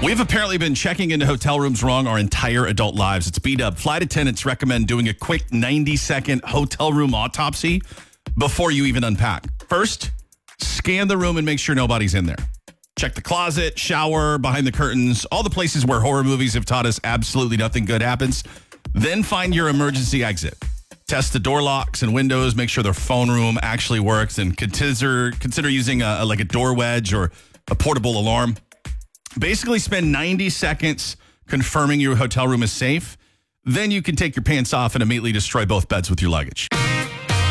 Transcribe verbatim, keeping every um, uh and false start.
We've apparently been checking into hotel rooms wrong our entire adult lives. It's B-Dub. Flight attendants recommend doing a quick ninety-second hotel room autopsy before you even unpack. First, scan the room and make sure nobody's in there. Check the closet, shower, behind the curtains, all the places where horror movies have taught us absolutely nothing good happens. Then find your emergency exit. Test the door locks and windows, make sure their phone room actually works, and consider consider using a, like a door wedge or a portable alarm. Basically, spend ninety seconds confirming your hotel room is safe. Then you can take your pants off and immediately destroy both beds with your luggage.